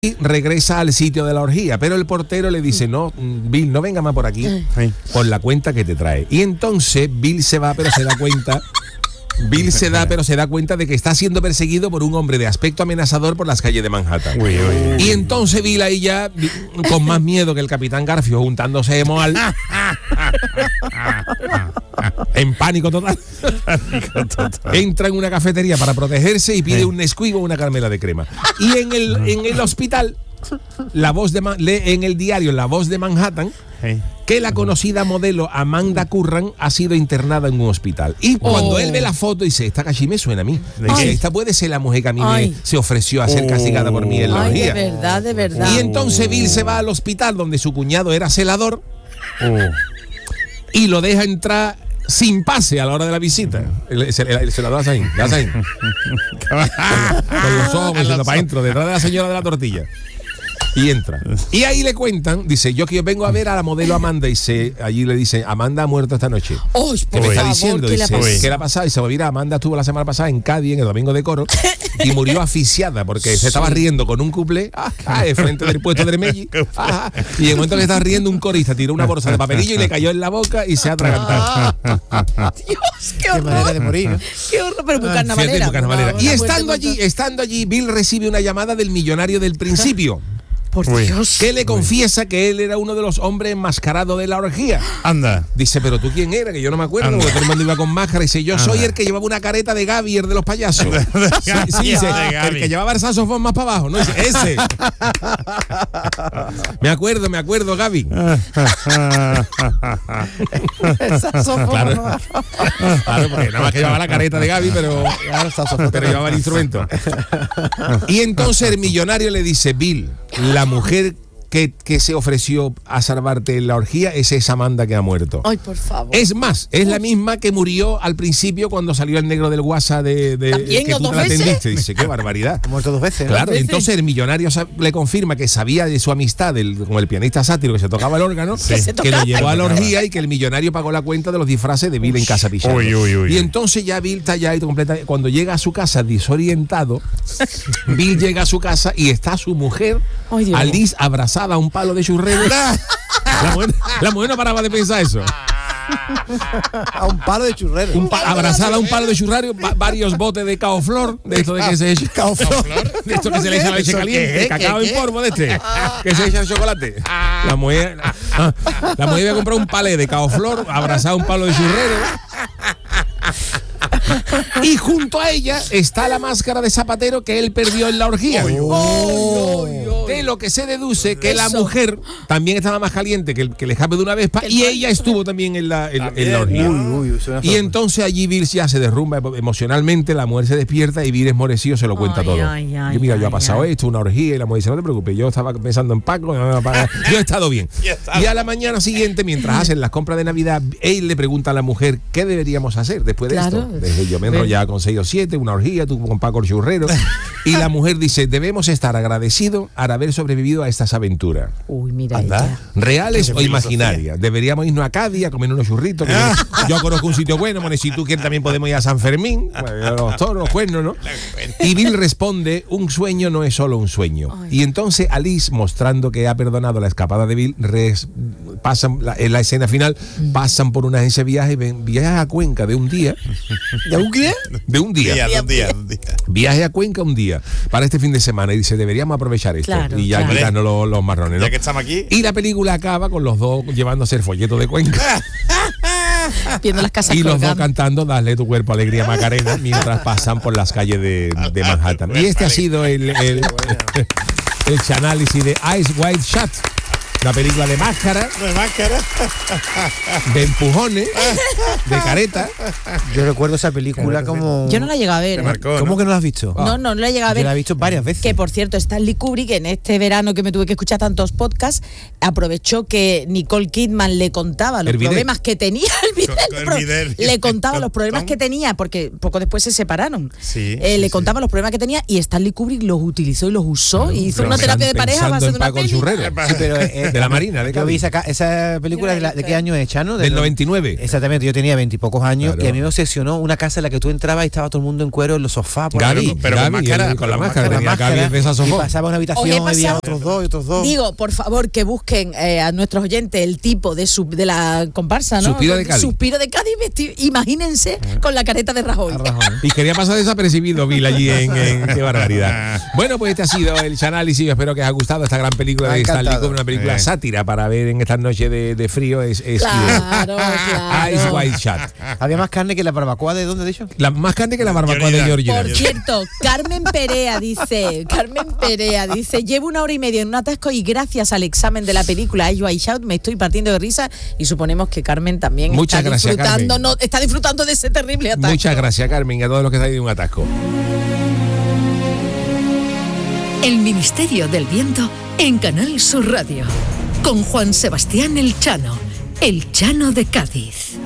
Y regresa al sitio de la orgía, pero el portero le dice, no, Bill, no venga más por aquí, por la cuenta que te trae. Y entonces Bill se va, pero se da cuenta... pero se da cuenta de que está siendo perseguido por un hombre de aspecto amenazador por las calles de Manhattan. Y entonces Bill ahí ya, con más miedo que el Capitán Garfio juntándose de Moal, en pánico total, entra en una cafetería para protegerse y pide un Nesquik o una caramela de crema. Y en el hospital, lee en el diario La Voz de Manhattan que la conocida modelo Amanda Curran ha sido internada en un hospital. Y cuando él ve la foto dice, esta casi me suena a mí. Dice, esta puede ser la mujer que a mí se ofreció a ser castigada por mí en la orgía. De verdad. Y entonces Bill se va al hospital donde su cuñado era celador y lo deja entrar sin pase a la hora de la visita. El celador hace ahí. Con los ojos diciendo para adentro, detrás de la señora de la tortilla. Y entra. Y ahí le cuentan, dice, yo vengo a ver a la modelo Amanda, y allí le dice, Amanda ha muerto esta noche. ¿Qué me está diciendo? Dice, ¿qué le ha pasado? Y se mira, Amanda estuvo la semana pasada en Cádiz, en el Domingo de Coro, y murió asfixiada porque se estaba riendo con un cuplé frente del puesto de Melli. Y en el momento que estaba riendo, un corista tiró una bolsa de papelillo y le cayó en la boca y se ha atragantado. Dios, qué horror. manera de morir, ¿no? Qué horror, pero muy carnavalera. Y estando allí, Bill recibe una llamada del millonario del principio. Por Dios. Que le confiesa que él era uno de los hombres enmascarados de la orgía. Anda. Dice, pero tú quién era, que yo no me acuerdo, porque todo el mundo iba con máscara. Dice, yo soy el que llevaba una careta de Gaby, el de los payasos. Dice, el que llevaba el saxofón más para abajo. No, dice, ese. Me acuerdo, Gaby. Claro, porque nada más que llevaba la careta de Gaby, pero llevaba el instrumento. Y entonces el millonario le dice, Bill, la mujer que se ofreció a salvarte en la orgía es esa Amanda que ha muerto. Ay, por favor. Es más, es la misma que murió al principio cuando salió el negro del WhatsApp de que tú te la atendiste. Dice, qué barbaridad. Ha muerto 2 veces, ¿no? Claro, entonces el millonario le confirma que sabía de su amistad con el pianista sátiro que se tocaba el órgano, que lo llevó a la orgía y que el millonario pagó la cuenta de los disfraces de Bill en casa pillando. Y entonces ya Bill está ya completa. Cuando llega a su casa desorientado, Bill llega a su casa y está su mujer, Alice, abrazada a un palo de churrero. La mujer no paraba de pensar eso. A un palo de churrero. Abrazada a un palo de churrero, varios botes de caoflor, de esto de que se echa caoflor, de esto que se le echa la leche caliente, cacao en polvo de este, que se echa el chocolate. La mujer iba a comprar un palé de caoflor, abrazada a un palo de churrero. Y junto a ella está la máscara de zapatero que él perdió en la orgía. De lo que se deduce que la mujer también estaba más caliente que el escape de una vespa y ella estuvo también en la orgía. Y entonces allí Bill ya se derrumba emocionalmente, la mujer se despierta y Bill esmorecido se lo cuenta todo. Yo ha pasado esto, una orgía, y la mujer dice, no te preocupes, yo estaba pensando en Paco, yo he estado bien. Y a la mañana siguiente, mientras hacen las compras de Navidad, él le pregunta a la mujer, ¿qué deberíamos hacer después de esto? Yo me enrollaba con 6 o 7, una orgía, tú con Paco el churrero. Y la mujer dice, debemos estar agradecidos al haber sobrevivido a estas aventuras. Uy, mira ella. ¿Reales o imaginarias? Deberíamos irnos a Cádiz a comer unos churritos. Yo conozco un sitio bueno, si tú quieres también podemos ir a San Fermín, los toros, los cuernos, ¿no? Y Bill responde, un sueño no es solo un sueño. Y entonces Alice, mostrando que ha perdonado la escapada de Bill, pasan en la escena final, pasan por una agencia de viaje, viajan a Cuenca de un día. ¿De un qué? De un día. Viaje a Cuenca un día para este fin de semana y dice, deberíamos aprovechar esto. Y ya quitarnos los marrones, ¿no? Ya que estamos aquí. Y la película acaba con los dos llevándose el folleto de Cuenca. Viendo las casas y los colgando. dos cantando Dale tu cuerpo alegría Macarena mientras pasan por las calles de Manhattan. Y este ha sido el análisis de Eyes Wide Shut. Una película de máscara, de empujones, de careta. Yo recuerdo esa película como... Yo no la he llegado a ver. ¿Cómo que no la has visto? No la he llegado a ver. Yo la he visto varias veces. Que por cierto, Stanley Kubrick, en este verano que me tuve que escuchar tantos podcasts, aprovechó que Nicole Kidman le contaba los problemas que tenía. Le contaba los problemas que tenía, porque poco después se separaron. Le contaba los problemas que tenía y Stanley Kubrick los utilizó y los usó y hizo una terapia de pareja a base de una peli. Sí, pero De la Marina, de Yo vi Cádiz. esa película, ¿de qué año es, Chano? Del 99. Exactamente, yo tenía 20 y pocos años, Claro. y a mí me obsesionó una casa en la que tú entrabas y estaba todo el mundo en cuero en los sofás. Por Gaby, ahí. pero con Gaby, máscara, con la con máscara, tenía máscara, Gaby en esa y sofá. pasaba una Os he habitación, había pasado- otros dos y otros dos. Digo, por favor, que busquen a nuestros oyentes el tipo de la comparsa, ¿no? Suspiro de Cádiz. Suspiro de Cádiz, imagínense con la careta de Rajoy. Y quería pasar desapercibido, Bill, allí en qué barbaridad. Bueno, pues este ha sido el análisis. Espero que os haya gustado esta gran película Me ha de Stanley encantado. Kubrick, una película sátira para ver en estas noches de frío. Es Claro, claro. Ice White Shut. Había más carne que la barbacoa, ¿de dónde he dicho? La más grande que la barbacoa de Georgia. Por cierto, Carmen Perea dice, llevo 1 hora y media en un atasco y gracias al examen de la película Ice White Shut me estoy partiendo de risa y suponemos que Carmen también Muchas está gracias, disfrutando, Carmen. no, está disfrutando de ese terrible atasco. Muchas gracias, Carmen, y a todos los que estáis en un atasco. El Ministerio del Viento en Canal Sur Radio, con Juan Sebastián El Chano de Cádiz.